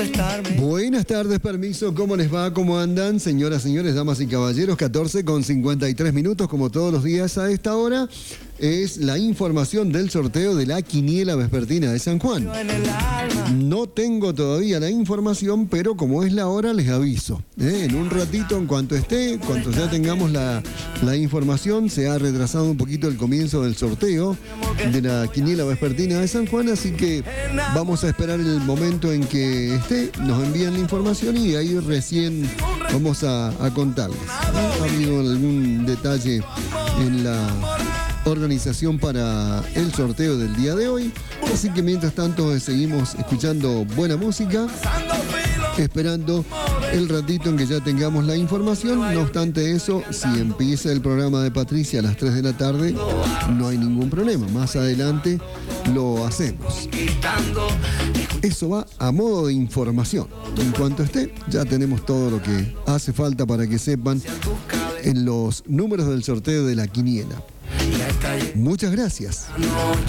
contestarme. Buenas tardes, permiso, ¿cómo les va? ¿Cómo andan? Señoras, señores, damas y caballeros, 14:53, como todos los días a esta hora, es la información del sorteo de la quiniela vespertina de San Juan. No tengo todavía la información, pero como es la hora, les aviso. En un ratito, en cuanto ya tengamos la información, se ha retrasado un poquito el comienzo del sorteo de la quiniela vespertina de San Juan, así que vamos a esperar el momento en que nos envían la información y ahí recién vamos a contarles. ¿Ha habido algún detalle en la organización para el sorteo del día de hoy? Así que mientras tanto seguimos escuchando buena música, esperando el ratito en que ya tengamos la información. No obstante eso, si empieza el programa de Patricia a las 3 de la tarde, no hay ningún problema. Más adelante lo hacemos. Eso va a modo de información. En cuanto esté, ya tenemos todo lo que hace falta para que sepan en los números del sorteo de la quiniela. Muchas gracias.